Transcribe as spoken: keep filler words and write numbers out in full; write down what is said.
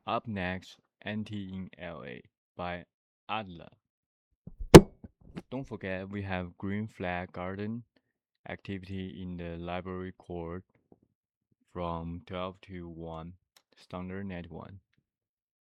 Up next, Anti in L A by Adler. Don't forget we have Green Flag Garden activity in the library court from twelve to one, standard net one.